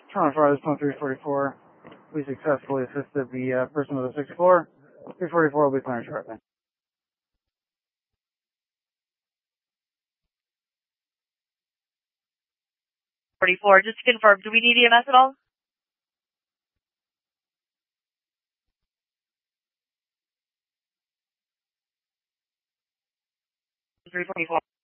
Toronto Fire, this is 344. We successfully assisted the person with the 6th floor. 344 will be clearing shortly. 44, just to confirm, do we need EMS at all? 344.